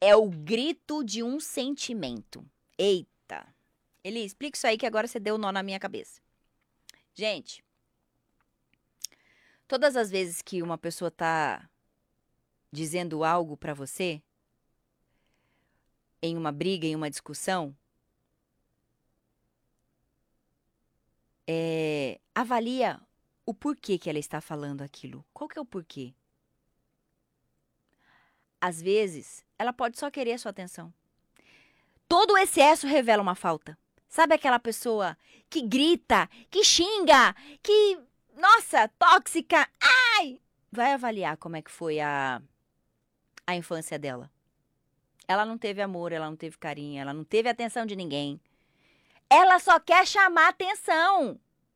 É o grito de um sentimento. Eita. Eli, explica isso aí que agora você deu nó na minha cabeça. Gente, todas as vezes que uma pessoa tá dizendo algo pra você, em uma briga, em uma discussão, avalia o porquê que ela está falando aquilo. Qual que é o porquê? Às vezes, ela pode só querer a sua atenção. Todo excesso revela uma falta. Sabe aquela pessoa que grita, que xinga, que, nossa, tóxica? Ai! Vai avaliar como é que foi a infância dela. Ela não teve amor, ela não teve carinho, ela não teve atenção de ninguém. Ela só quer chamar atenção.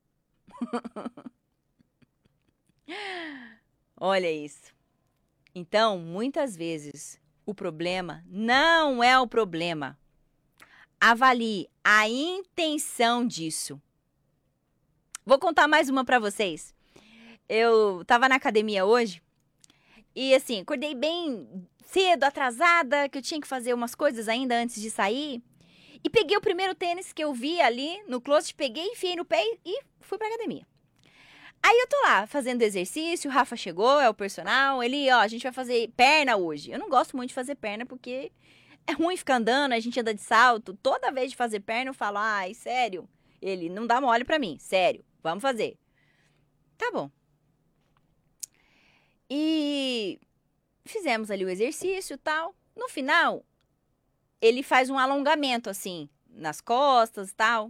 Olha isso. Então, muitas vezes, o problema não é o problema. Avalie a intenção disso. Vou contar mais uma pra vocês. Eu tava na academia hoje e, assim, acordei bem cedo, atrasada, que eu tinha que fazer umas coisas ainda antes de sair. E peguei o primeiro tênis que eu vi ali no closet, peguei, enfiei no pé e fui pra academia. Aí eu tô lá fazendo exercício, o Rafa chegou, é o personal, ele, ó, a gente vai fazer perna hoje. Eu não gosto muito de fazer perna porque é ruim ficar andando, a gente anda de salto. Toda vez de fazer perna eu falo, ai, sério? Ele, não dá mole pra mim, sério, vamos fazer. Tá bom. E fizemos ali o exercício e tal. No final, ele faz um alongamento assim, nas costas e tal.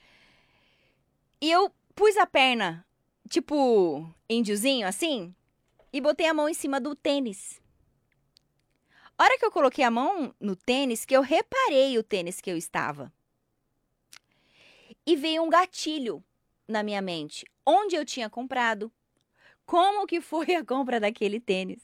E eu pus a perna, tipo, índiozinho assim, e botei a mão em cima do tênis. A hora que eu coloquei a mão no tênis, que eu reparei o tênis que eu estava. E veio um gatilho na minha mente. Onde eu tinha comprado? Como que foi a compra daquele tênis?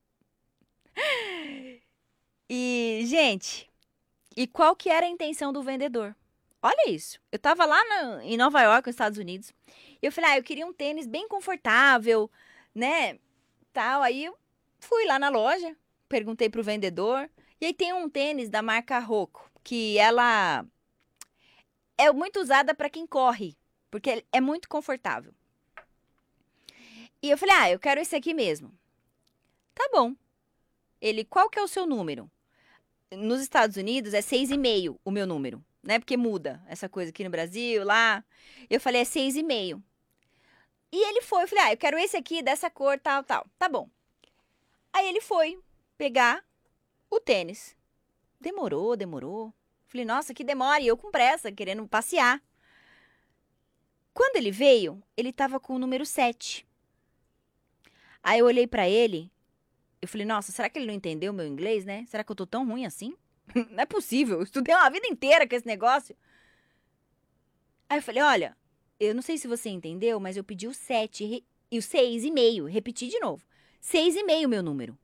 E, gente, e qual que era a intenção do vendedor? Olha isso. Eu tava lá em Nova York, nos Estados Unidos. E eu falei, eu queria um tênis bem confortável, né? Tal. Aí eu fui lá na loja, perguntei pro vendedor. E aí tem um tênis da marca Rocco, que ela é muito usada para quem corre, porque é muito confortável. E eu falei, eu quero esse aqui mesmo. Tá bom. Ele, qual que é o seu número? Nos Estados Unidos é 6,5 o meu número, né? Porque muda essa coisa aqui no Brasil, lá. Eu falei, é 6,5. E ele foi, eu falei, eu quero esse aqui, dessa cor, tal, tal. Tá bom. Aí ele foi pegar o tênis. Demorou. Falei, nossa, que demora. E eu com pressa, querendo passear. Quando ele veio, ele tava com o número 7. Aí eu olhei pra ele, eu falei, nossa, será que ele não entendeu o meu inglês, né? Será que eu tô tão ruim assim? Não é possível, eu estudei uma vida inteira com esse negócio. Aí eu falei, olha, eu não sei se você entendeu, mas eu pedi o 7 e o 6,5. Repeti de novo. 6,5 meu número.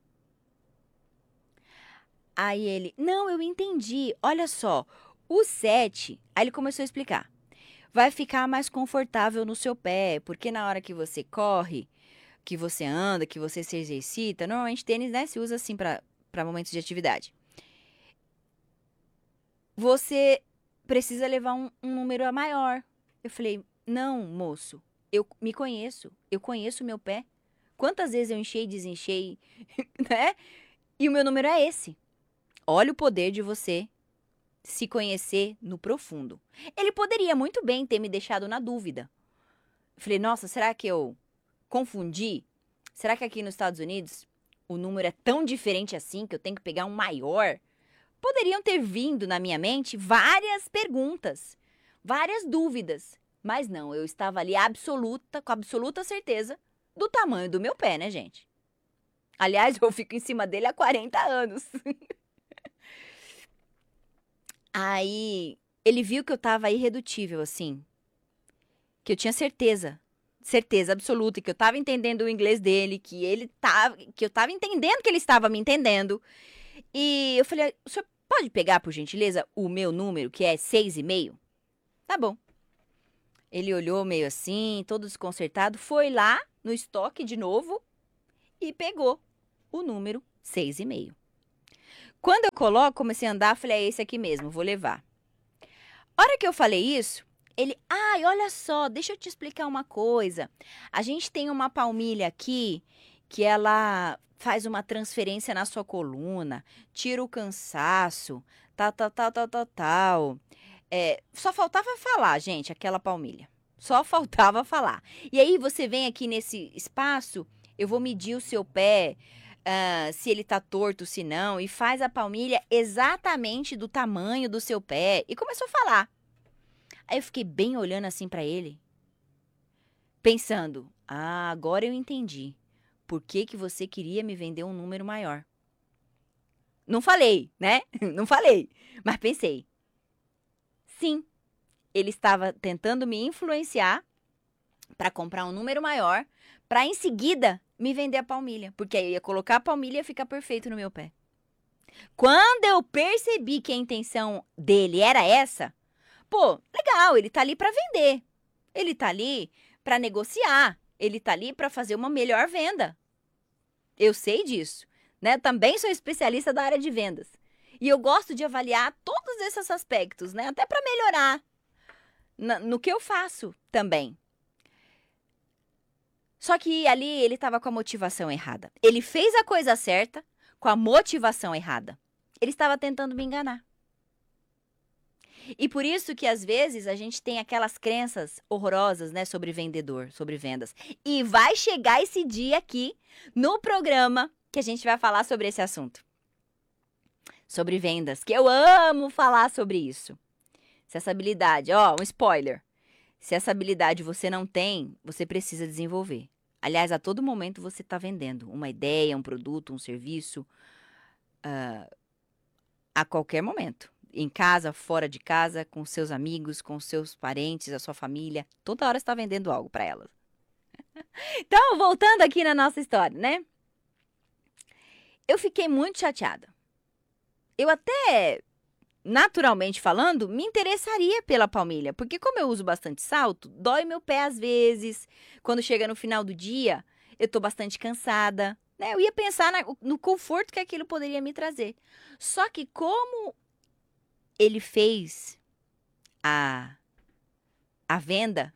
Aí ele, não, eu entendi. Olha só, o 7. Aí ele começou a explicar. Vai ficar mais confortável no seu pé, porque na hora que você corre, que você anda, que você se exercita, normalmente tênis, né, se usa assim para momentos de atividade. Você precisa levar um número a maior. Eu falei, não, moço, eu me conheço, eu conheço o meu pé. Quantas vezes eu enchei e desenchei, né? E o meu número é esse. Olha o poder de você se conhecer no profundo. Ele poderia muito bem ter me deixado na dúvida. Eu falei, nossa, será que eu confundi? Será que aqui nos Estados Unidos o número é tão diferente assim que eu tenho que pegar um maior? Poderiam ter vindo na minha mente várias perguntas, várias dúvidas. Mas não, eu estava ali com absoluta certeza do tamanho do meu pé, né, gente? Aliás, eu fico em cima dele há 40 anos. Aí, ele viu que eu estava irredutível, assim. Que eu tinha certeza absoluta, que eu estava entendendo o inglês dele, que eu estava entendendo que ele estava me entendendo. E eu falei, o senhor pode pegar, por gentileza, o meu número, que é 6,5? Tá bom. Ele olhou meio assim, todo desconcertado, foi lá no estoque de novo e pegou o número 6,5. Quando eu coloco, comecei a andar, falei, é esse aqui mesmo, vou levar. A hora que eu falei isso, ele, ai, olha só, deixa eu te explicar uma coisa. A gente tem uma palmilha aqui que ela faz uma transferência na sua coluna, tira o cansaço, tal, tal, tal, tal, tal, tal. Só faltava falar, gente, aquela palmilha. Só faltava falar. E aí você vem aqui nesse espaço, eu vou medir o seu pé, se ele tá torto, se não, e faz a palmilha exatamente do tamanho do seu pé. E começou a falar. Aí eu fiquei bem olhando assim pra ele, pensando: ah, agora eu entendi. Por que que você queria me vender um número maior? Não falei, né? Não falei, mas pensei. Sim, ele estava tentando me influenciar para comprar um número maior, para em seguida me vender a palmilha, porque aí eu ia colocar a palmilha e ia ficar perfeito no meu pé. Quando eu percebi que a intenção dele era essa, pô, legal, ele tá ali para vender. Ele tá ali para negociar, ele tá ali para fazer uma melhor venda. Eu sei disso, né? Também sou especialista da área de vendas. E eu gosto de avaliar todos esses aspectos, né? Até para melhorar no que eu faço também. Só que ali ele estava com a motivação errada. Ele fez a coisa certa com a motivação errada. Ele estava tentando me enganar. E por isso que às vezes a gente tem aquelas crenças horrorosas, né, sobre vendedor, sobre vendas. E vai chegar esse dia aqui no programa que a gente vai falar sobre esse assunto. Sobre vendas, que eu amo falar sobre isso. Se essa habilidade, ó, um spoiler. Se essa habilidade você não tem, você precisa desenvolver. Aliás, a todo momento você está vendendo uma ideia, um produto, um serviço, a qualquer momento. Em casa, fora de casa, com seus amigos, com seus parentes, a sua família. Toda hora você está vendendo algo para elas. Então, voltando aqui na nossa história, né? Eu fiquei muito chateada. Eu até, naturalmente falando, me interessaria pela palmilha, porque como eu uso bastante salto, dói meu pé às vezes. Quando chega no final do dia, eu tô bastante cansada, né? Eu ia pensar no conforto que aquilo poderia me trazer. Só que como ele fez a venda,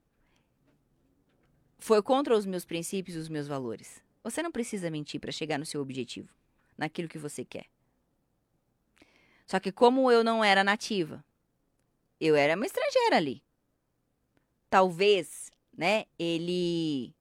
foi contra os meus princípios e os meus valores. Você não precisa mentir para chegar no seu objetivo, naquilo que você quer. Só que como eu não era nativa, eu era uma estrangeira ali. Talvez, né, ele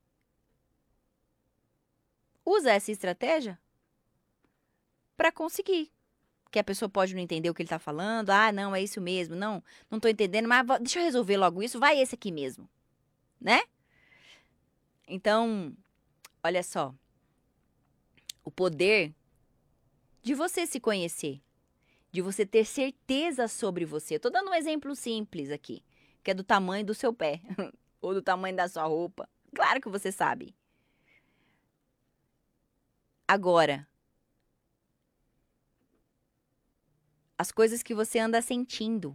usa essa estratégia para conseguir. Que a pessoa pode não entender o que ele tá falando. Ah, não, é isso mesmo. Não tô entendendo, mas deixa eu resolver logo isso. Vai esse aqui mesmo, né? Então, olha só. O poder de você se conhecer, de você ter certeza sobre você. Eu tô dando um exemplo simples aqui, que é do tamanho do seu pé, ou do tamanho da sua roupa. Claro que você sabe. Agora, as coisas que você anda sentindo.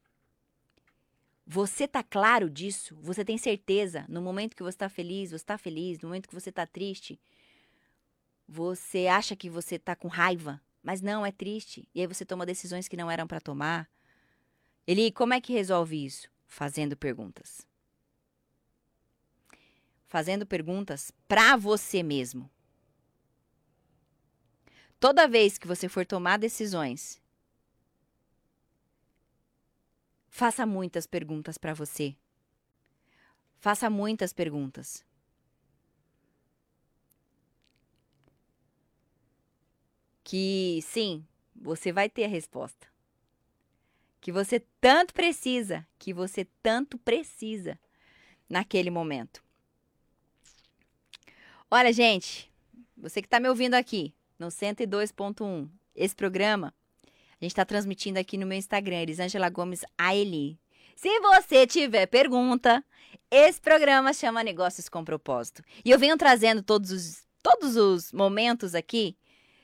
Você tá claro disso? Você tem certeza? No momento que você tá feliz, você tá feliz. No momento que você tá triste, você acha que você tá com raiva, mas não, é triste. E aí você toma decisões que não eram para tomar. Como é que resolve isso? Fazendo perguntas. Fazendo perguntas para você mesmo. Toda vez que você for tomar decisões, faça muitas perguntas para você. Faça muitas perguntas. Que sim, você vai ter a resposta. Que você tanto precisa, naquele momento. Olha, gente, você que está me ouvindo aqui no 102.1, esse programa, a gente está transmitindo aqui no meu Instagram, Elisângela Gomes Aeli. Se você tiver pergunta, esse programa chama Negócios com Propósito. E eu venho trazendo todos os momentos aqui,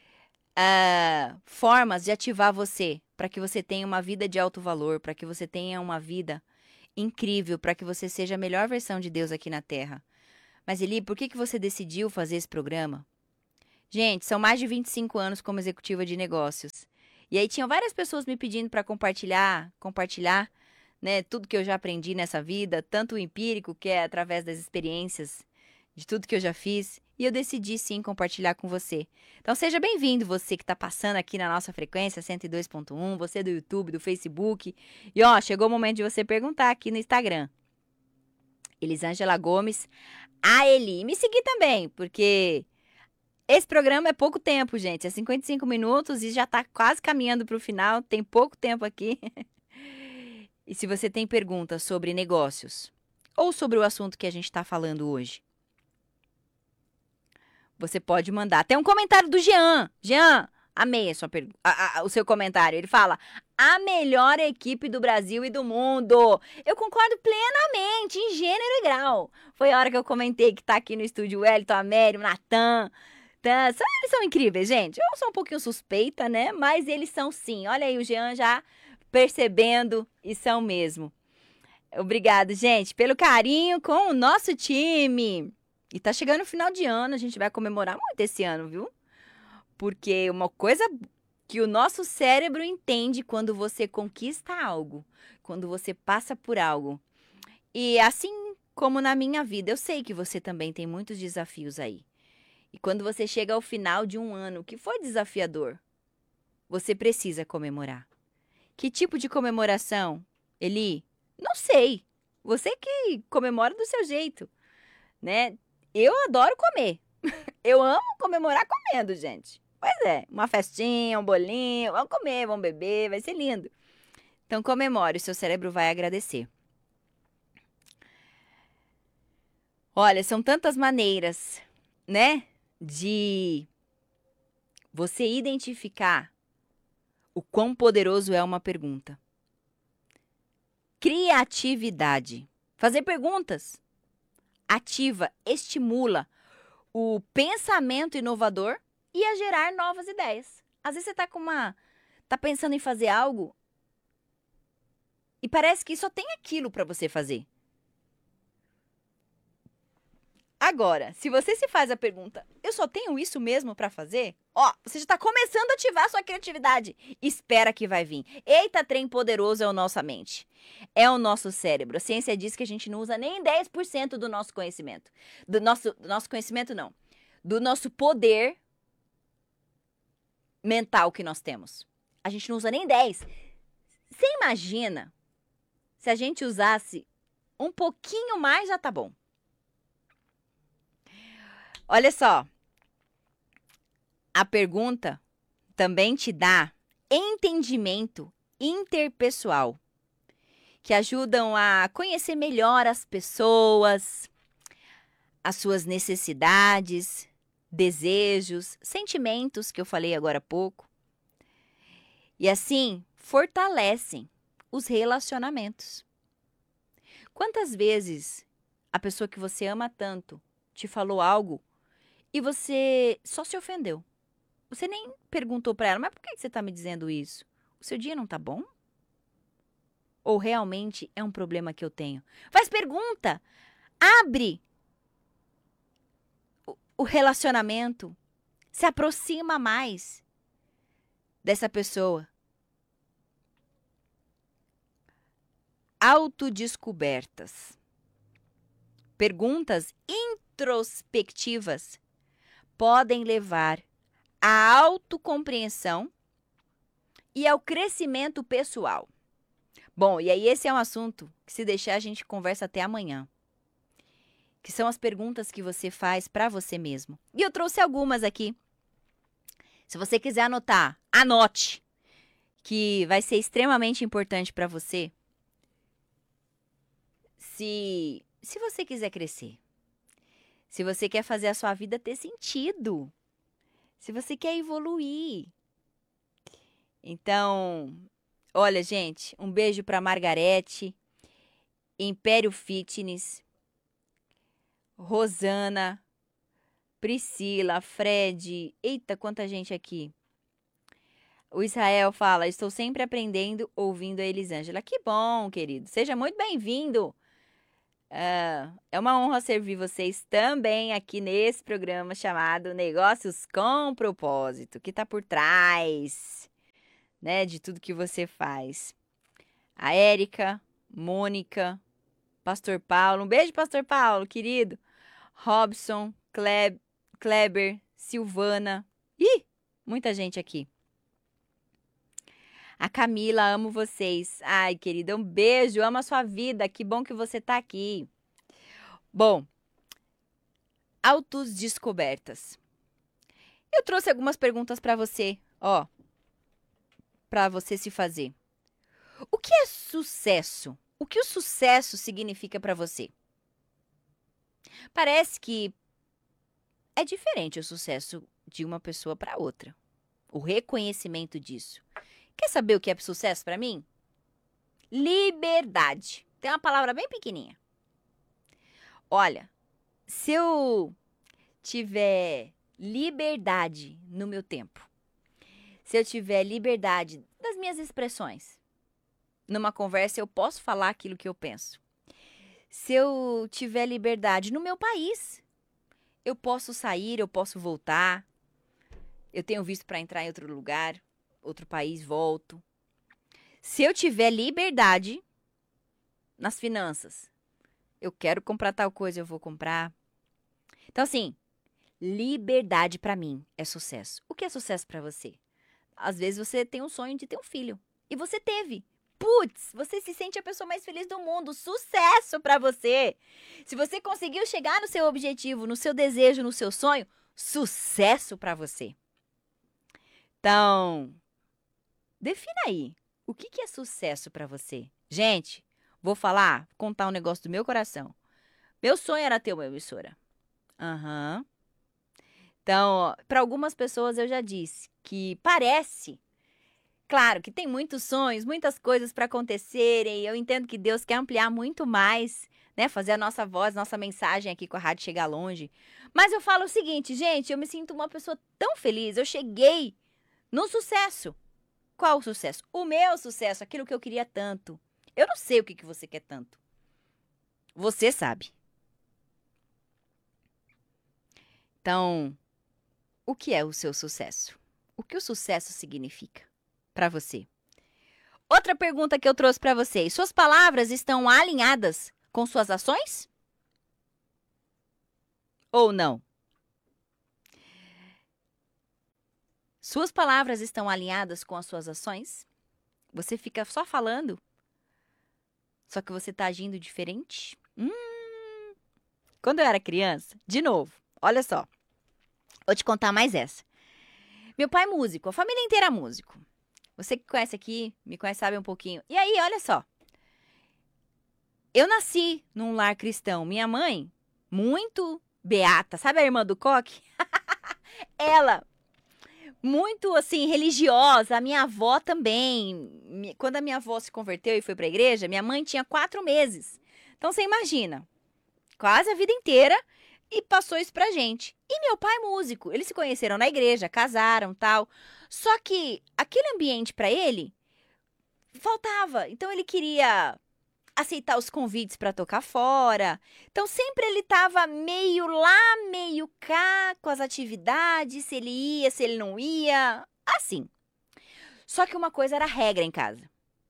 formas de ativar você, para que você tenha uma vida de alto valor, para que você tenha uma vida incrível, para que você seja a melhor versão de Deus aqui na Terra. Mas Eli, por que você decidiu fazer esse programa? Gente, são mais de 25 anos como executiva de negócios. E aí tinham várias pessoas me pedindo para compartilhar, né, tudo que eu já aprendi nessa vida, tanto o empírico, que é através das experiências, de tudo que eu já fiz, e eu decidi sim compartilhar com você. Então seja bem-vindo, você que está passando aqui na nossa frequência 102.1, você do YouTube, do Facebook. E ó, chegou o momento de você perguntar aqui no Instagram. Elisângela Gomes, a Eli. Me seguir também, porque esse programa é pouco tempo, gente. É 55 minutos e já está quase caminhando para o final. Tem pouco tempo aqui. E se você tem perguntas sobre negócios ou sobre o assunto que a gente está falando hoje, você pode mandar. Tem um comentário do Jean. Jean, amei a sua o seu comentário. Ele fala: a melhor equipe do Brasil e do mundo. Eu concordo plenamente, em gênero e grau. Foi a hora que eu comentei que tá aqui no estúdio o Wellington, a Mary, o Natan. Eles são incríveis, gente. Eu sou um pouquinho suspeita, né? Mas eles são sim. Olha aí o Jean já percebendo e são mesmo. Obrigado, gente, pelo carinho com o nosso time. E tá chegando o final de ano, a gente vai comemorar muito esse ano, viu? Porque uma coisa que o nosso cérebro entende quando você conquista algo, quando você passa por algo. E assim como na minha vida, eu sei que você também tem muitos desafios aí. E quando você chega ao final de um ano que foi desafiador, você precisa comemorar. Que tipo de comemoração, Eli? Não sei. Você que comemora do seu jeito, né? Eu adoro comer. Eu amo comemorar comendo, gente. Pois é, uma festinha, um bolinho, vamos comer, vamos beber, vai ser lindo. Então comemore, o seu cérebro vai agradecer. Olha, são tantas maneiras, né, de você identificar o quão poderoso é uma pergunta. Criatividade. Fazer perguntas ativa, estimula o pensamento inovador e a gerar novas ideias. Às vezes você tá pensando em fazer algo e parece que só tem aquilo para você fazer. Agora, se você se faz a pergunta, eu só tenho isso mesmo para fazer? Ó, você já está começando a ativar a sua criatividade. Espera que vai vir. Eita, trem poderoso é a nossa mente. É o nosso cérebro. A ciência diz que a gente não usa nem 10% do nosso conhecimento. Do nosso conhecimento, não. Do nosso poder mental que nós temos. A gente não usa nem 10. Você imagina se a gente usasse um pouquinho mais, já tá bom. Olha só, a pergunta também te dá entendimento interpessoal, que ajudam a conhecer melhor as pessoas, as suas necessidades, desejos, sentimentos, que eu falei agora há pouco. E assim, fortalecem os relacionamentos. Quantas vezes a pessoa que você ama tanto te falou algo e você só se ofendeu? Você nem perguntou para ela, mas por que você está me dizendo isso? O seu dia não tá bom? Ou realmente é um problema que eu tenho? Faz pergunta, abre o relacionamento, se aproxima mais dessa pessoa. Autodescobertas. Perguntas introspectivas podem levar à autocompreensão e ao crescimento pessoal. Bom, e aí esse é um assunto que, se deixar, a gente conversa até amanhã. Que são as perguntas que você faz para você mesmo. E eu trouxe algumas aqui. Se você quiser anotar, anote, que vai ser extremamente importante para você. Se você quiser crescer, se você quer fazer a sua vida ter sentido, se você quer evoluir. Então, olha, gente, um beijo para Margarete, Império Fitness, Rosana, Priscila, Fred, eita, quanta gente aqui. O Israel fala: estou sempre aprendendo, ouvindo a Elisângela. Que bom, querido. Seja muito bem-vindo. É uma honra servir vocês também aqui nesse programa chamado Negócios com Propósito, que tá por trás, né, de tudo que você faz. A Érica, Mônica, Pastor Paulo, um beijo, Pastor Paulo, querido. Robson, Kleber, Silvana. Ih, muita gente aqui. A Camila, amo vocês. Ai, querida, um beijo, amo a sua vida. Que bom que você tá aqui. Bom, autodescobertas. Eu trouxe algumas perguntas para você, ó, para você se fazer. O que é sucesso? O que o sucesso significa para você? Parece que é diferente o sucesso de uma pessoa para outra. O reconhecimento disso. Quer saber o que é sucesso para mim? Liberdade. Tem uma palavra bem pequenininha. Olha, se eu tiver liberdade no meu tempo, se eu tiver liberdade das minhas expressões, numa conversa eu posso falar aquilo que eu penso. Se eu tiver liberdade no meu país, eu posso sair, eu posso voltar. Eu tenho visto para entrar em outro lugar, outro país, volto. Se eu tiver liberdade nas finanças, eu quero comprar tal coisa, eu vou comprar. Então, assim, liberdade para mim é sucesso. O que é sucesso para você? Às vezes você tem um sonho de ter um filho e você teve. Putz, você se sente a pessoa mais feliz do mundo. Sucesso para você. Se você conseguiu chegar no seu objetivo, no seu desejo, no seu sonho, sucesso para você. Então, defina aí. O que é sucesso para você? Gente, vou contar um negócio do meu coração. Meu sonho era ter uma emissora. Aham. Então, para algumas pessoas eu já disse que parece. Claro que tem muitos sonhos, muitas coisas para acontecerem. Eu entendo que Deus quer ampliar muito mais, né? Fazer a nossa voz, nossa mensagem aqui com a rádio chegar longe. Mas eu falo o seguinte, gente, eu me sinto uma pessoa tão feliz. Eu cheguei no sucesso. Qual o sucesso? O meu sucesso, aquilo que eu queria tanto. Eu não sei o que você quer tanto. Você sabe. Então, o que é o seu sucesso? O que o sucesso significa para você? Outra pergunta que eu trouxe para vocês. Suas palavras estão alinhadas com suas ações? Ou não? Suas palavras estão alinhadas com as suas ações? Você fica só falando? Só que você está agindo diferente? Quando eu era criança, de novo, olha só. Vou te contar mais essa. Meu pai é músico, a família inteira é músico. Você que conhece aqui, me conhece, sabe um pouquinho. E aí, olha só. Eu nasci num lar cristão. Minha mãe, muito beata, sabe a irmã do Coque? Ela, muito assim, religiosa. A minha avó também. Quando a minha avó se converteu e foi para a igreja, minha mãe tinha 4 meses. Então você imagina, quase a vida inteira e passou isso pra gente. E meu pai é músico. Eles se conheceram na igreja, casaram, tal. Só que aquele ambiente pra ele faltava. Então ele queria aceitar os convites pra tocar fora. Então sempre ele tava meio lá, meio cá com as atividades, se ele ia, se ele não ia, assim. Só que uma coisa era regra em casa.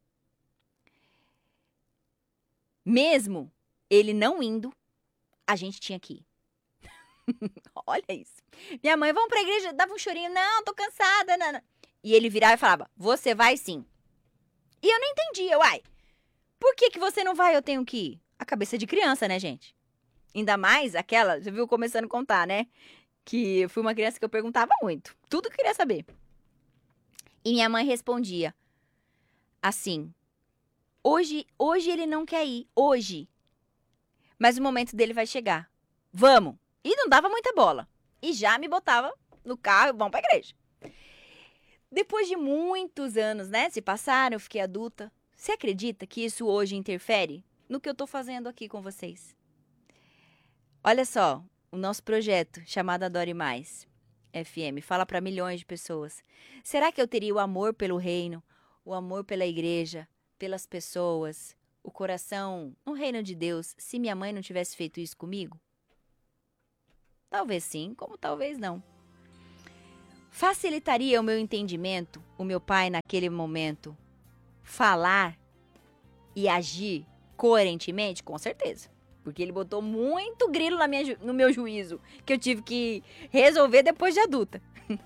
Mesmo ele não indo, a gente tinha que ir. Olha isso. Minha mãe, vamos pra igreja, dava um chorinho. Não, tô cansada, Nana. E ele virava e falava, você vai sim. E eu não entendia, uai. Por que você não vai, eu tenho que ir? A cabeça de criança, né, gente? Ainda mais aquela, já viu começando a contar, né? Que eu fui uma criança que eu perguntava muito. Tudo que eu queria saber. E minha mãe respondia assim, hoje ele não quer ir, hoje. Mas o momento dele vai chegar. Vamos. E não dava muita bola. E já me botava no carro e vamos pra igreja. Depois de muitos anos, né, se passaram, eu fiquei adulta. Você acredita que isso hoje interfere no que eu tô fazendo aqui com vocês? Olha só, o nosso projeto chamado Adore Mais FM fala para milhões de pessoas. Será que eu teria o amor pelo reino, o amor pela igreja, pelas pessoas, o coração no reino de Deus se minha mãe não tivesse feito isso comigo? Talvez sim, como talvez não. Facilitaria o meu entendimento, o meu pai naquele momento, falar e agir coerentemente? Com certeza. Porque ele botou muito grilo no meu juízo, que eu tive que resolver depois de adulta.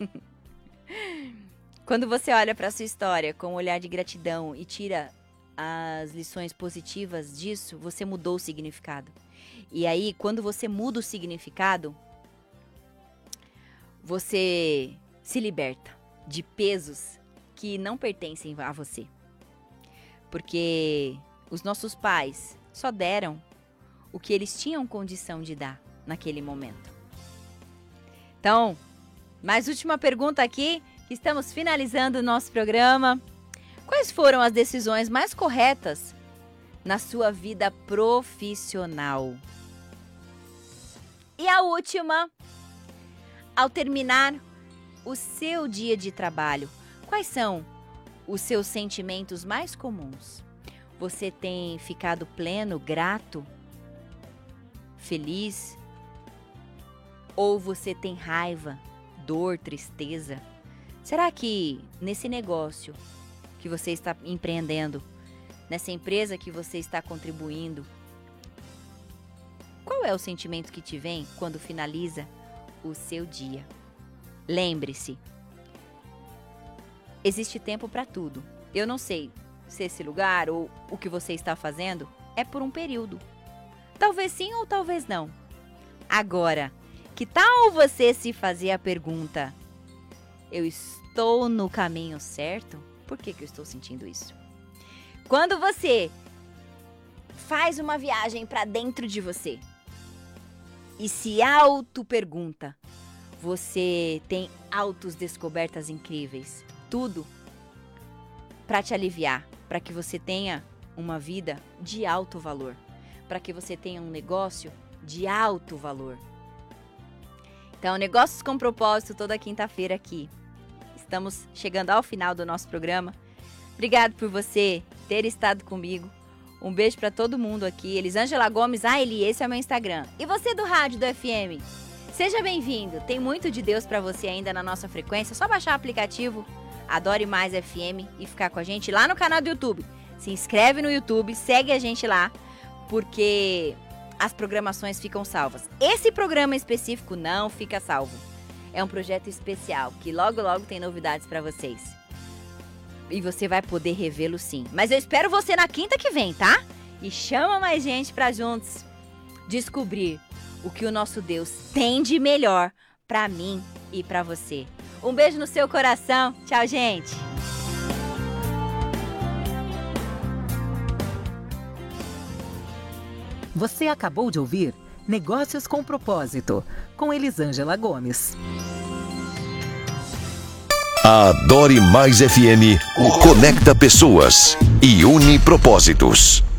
Quando você olha para sua história com um olhar de gratidão e tira as lições positivas disso, você mudou o significado. E aí, quando você muda o significado, você se liberta de pesos que não pertencem a você. Porque os nossos pais só deram o que eles tinham condição de dar naquele momento. Então, mais última pergunta aqui, que estamos finalizando o nosso programa. Quais foram as decisões mais corretas na sua vida profissional? E a última, ao terminar o seu dia de trabalho, quais são os seus sentimentos mais comuns? Você tem ficado pleno, grato, feliz? Ou você tem raiva, dor, tristeza? Será que nesse negócio que você está empreendendo, nessa empresa que você está contribuindo, qual é o sentimento que te vem quando finaliza o seu dia? Lembre-se, existe tempo para tudo. Eu não sei se esse lugar ou o que você está fazendo é por um período. Talvez sim ou talvez não. Agora, que tal você se fazer a pergunta: eu estou no caminho certo? Por que eu estou sentindo isso? Quando você faz uma viagem para dentro de você e se auto-pergunta, você tem autodescobertas incríveis. Tudo para te aliviar, para que você tenha uma vida de alto valor, para que você tenha um negócio de alto valor. Então, Negócios com Propósito, toda quinta-feira aqui. Estamos chegando ao final do nosso programa. Obrigado por você ter estado comigo. Um beijo para todo mundo aqui. Elisângela Gomes, esse é o meu Instagram. E você do rádio do FM, seja bem-vindo. Tem muito de Deus para você ainda na nossa frequência. É só baixar o aplicativo Adore Mais FM e ficar com a gente lá no canal do YouTube. Se inscreve no YouTube, segue a gente lá, porque as programações ficam salvas. Esse programa específico não fica salvo. É um projeto especial, que logo logo tem novidades para vocês. E você vai poder revê-lo sim. Mas eu espero você na quinta que vem, tá? E chama mais gente para juntos descobrir o que o nosso Deus tem de melhor para mim e para você. Um beijo no seu coração. Tchau, gente. Você acabou de ouvir Negócios com Propósito, com Elisângela Gomes. A Adore Mais FM conecta pessoas e une propósitos.